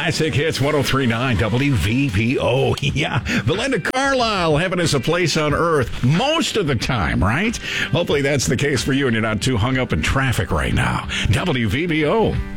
Classic Hits 103.9 WVPO. Yeah, Belinda Carlisle, heaven is a place on earth most of the time, right? Hopefully that's the case for you and you're not too hung up in traffic right now. WVPO.